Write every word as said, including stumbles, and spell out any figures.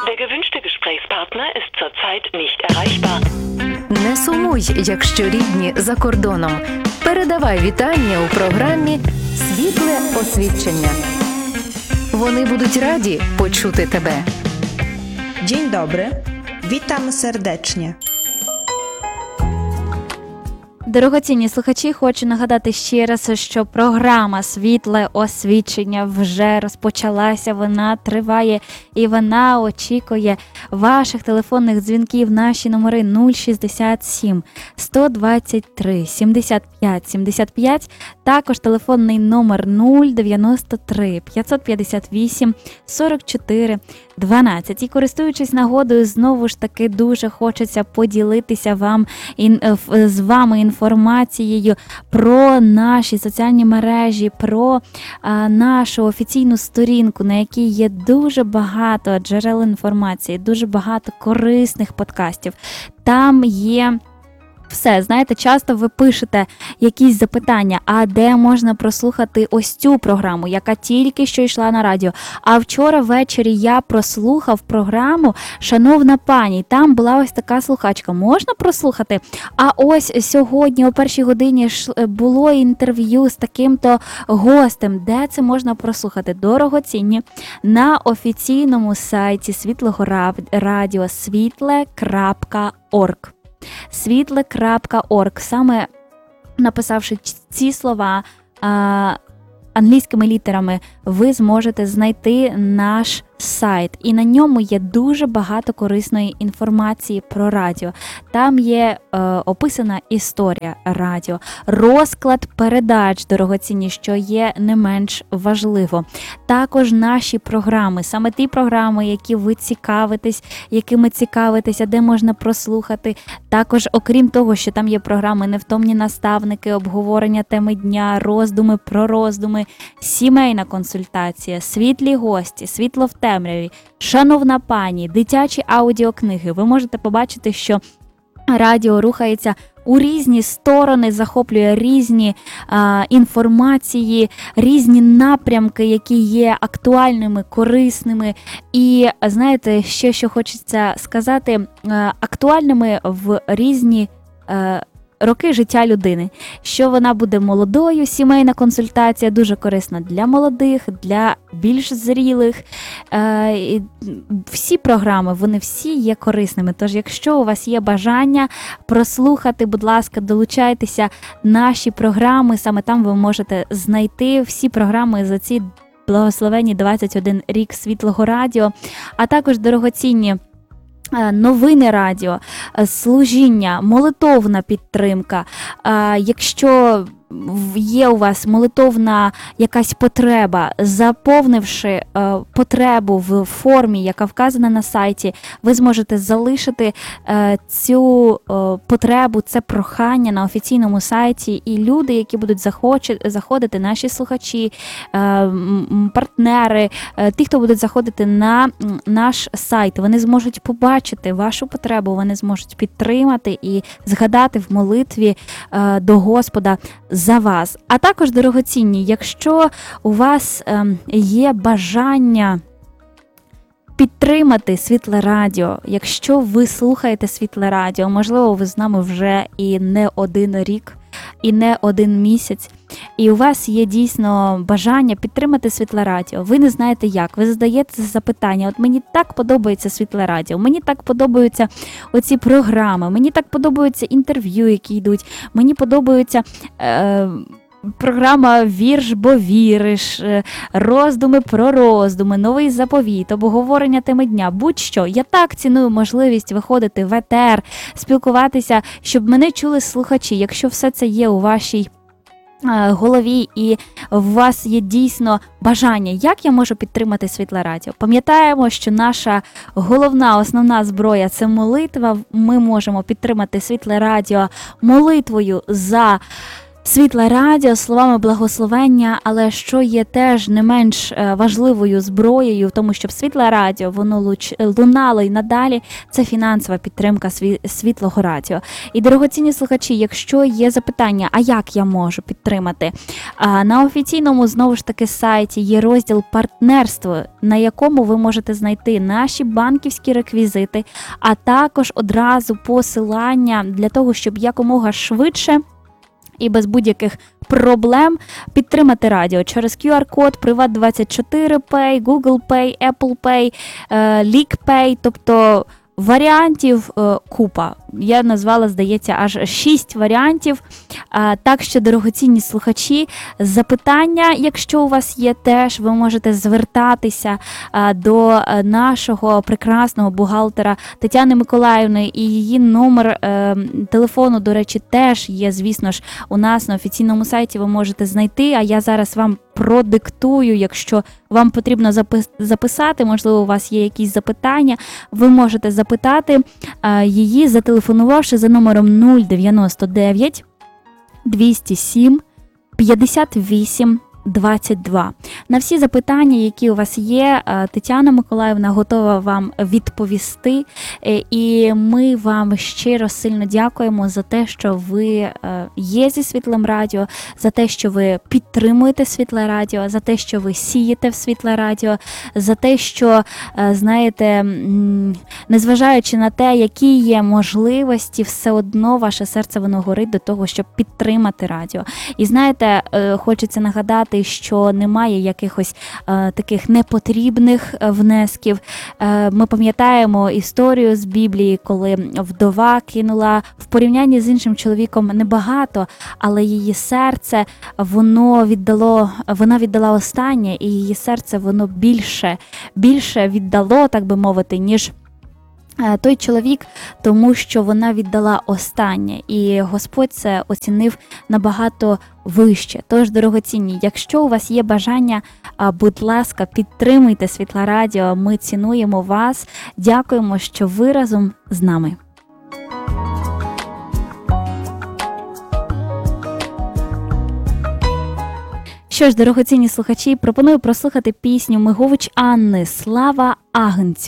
Der gewünschte Gesprächspartner ist zurzeit nicht erreichbar. Не сумуй, якщо рідні за кордоном. Передавай вітання у програмі «Світле освідчення». Вони будуть раді почути тебе. Dzień dobry, witam serdecznie. Дорогоцінні слухачі, хочу нагадати ще раз, що програма «Світле освідчення» вже розпочалася, вона триває і вона очікує ваших телефонних дзвінків. Наші номери нуль шістдесят сім сто двадцять три сімдесят п'ять сімдесят п'ять, також телефонний номер нуль дев'яносто три п'ятсот п'ятдесят вісім сорок чотири дванадцять. І користуючись нагодою, знову ж таки дуже хочеться поділитися вам з вами інформацією про наші соціальні мережі, про а, нашу офіційну сторінку, на якій є дуже багато джерел інформації, дуже багато корисних подкастів. Там є все, знаєте, часто ви пишете якісь запитання, а де можна прослухати ось цю програму, яка тільки що йшла на радіо. А вчора ввечері я прослухав програму «Шановна пані», там була ось така слухачка, можна прослухати? А ось сьогодні о першій годині було інтерв'ю з таким-то гостем, де це можна прослухати? Дорогоцінні, на офіційному сайті Світлого радіо світле крапка орг. світле крапка орг. Саме написавши ці слова а, англійськими літерами, ви зможете знайти наш сайт. І на ньому є дуже багато корисної інформації про радіо. Там є е, описана історія радіо, розклад передач, дорогоцінні, що є не менш важливо. Також наші програми, саме ті програми, які ви цікавитесь, якими цікавитеся, де можна прослухати. Також, окрім того, що там є програми «Невтомні наставники», обговорення теми дня, роздуми про роздуми, сімейна консультація, світлі гості, світло в темряві, шановна пані, дитячі аудіокниги. Ви можете побачити, що радіо рухається у різні сторони, захоплює різні а, інформації, різні напрямки, які є актуальними, корисними. І, знаєте, ще що хочеться сказати, а, актуальними в різні а, роки життя людини. Що вона буде молодою, сімейна консультація дуже корисна для молодих, для більш зрілих. Е, всі програми, вони всі є корисними. Тож, якщо у вас є бажання прослухати, будь ласка, долучайтеся наші програми. Саме там ви можете знайти всі програми за ці благословенні двадцять один рік Світлого радіо, а також дорогоцінні новини радіо, служіння, молитовна підтримка. Якщо є у вас молитовна якась потреба, заповнивши потребу в формі, яка вказана на сайті, ви зможете залишити цю потребу, це прохання на офіційному сайті, і люди, які будуть заходити, наші слухачі, партнери, ті, хто будуть заходити на наш сайт, вони зможуть побачити вашу потребу, вони зможуть підтримати і згадати в молитві до Господа за вас. А також, дорогоцінні, якщо у вас е, є бажання підтримати Світле радіо, якщо ви слухаєте Світле радіо, можливо, ви з нами вже і не один рік, і не один місяць, і у вас є дійсно бажання підтримати Світле радіо, ви не знаєте як, ви задаєте запитання, от мені так подобається Світле радіо, мені так подобаються оці програми, мені так подобаються інтерв'ю, які йдуть, мені подобаються е, програма «Вірш, бо віриш», роздуми про роздуми, новий заповіт, обговорення теми дня, будь-що. Я так ціную можливість виходити в етер, спілкуватися, щоб мене чули слухачі. Якщо все це є у вашій голові і у вас є дійсно бажання, як я можу підтримати Світле радіо. Пам'ятаємо, що наша головна, основна зброя – це молитва. Ми можемо підтримати Світле радіо молитвою за Світле радіо, словами благословення, але що є теж не менш важливою зброєю в тому, щоб світле радіо, воно луч, лунало й надалі, це фінансова підтримка сві, світлого радіо. І, дорогоцінні слухачі, якщо є запитання, а як я можу підтримати? А, на офіційному, знову ж таки, сайті є розділ «Партнерство», на якому ви можете знайти наші банківські реквізити, а також одразу посилання для того, щоб якомога швидше і без будь-яких проблем підтримати радіо через кю ар-код, Приват двадцять чотири Pay, Google Pay, Apple Pay, LeakPay, тобто варіантів купа. Я назвала, здається, аж шість варіантів. Так що, дорогоцінні слухачі, запитання, якщо у вас є теж, ви можете звертатися до нашого прекрасного бухгалтера Тетяни Миколаївни, і її номер телефону, до речі, теж є, звісно ж, у нас на офіційному сайті, ви можете знайти, а я зараз вам продиктую, якщо вам потрібно записати, можливо, у вас є якісь запитання, ви можете запитати її, зателефонувавши за номером нуль дев'яносто дев'ять двісті сім п'ятдесят вісім двадцять два. На всі запитання, які у вас є, Тетяна Миколаївна готова вам відповісти, і ми вам щиро сильно дякуємо за те, що ви є зі Світлим радіо, за те, що ви підтримуєте Світле радіо, за те, що ви сієте в Світле радіо, за те, що, знаєте, незважаючи на те, які є можливості, все одно ваше серце воно горить до того, щоб підтримати радіо. І знаєте, хочеться нагадати, що немає якихось е, таких непотрібних внесків. Е, ми пам'ятаємо історію з Біблії, коли вдова кинула в порівнянні з іншим чоловіком небагато, але її серце, воно віддало, вона віддала останнє, і її серце, воно більше, більше віддало, так би мовити, ніж той чоловік, тому що вона віддала останнє, і Господь це оцінив набагато вище. Тож, дорогоцінні, якщо у вас є бажання, будь ласка, підтримуйте Світле радіо, ми цінуємо вас, дякуємо, що ви разом з нами. Що ж, дорогоцінні слухачі, пропоную прослухати пісню Мигович Анни «Слава Агнцю».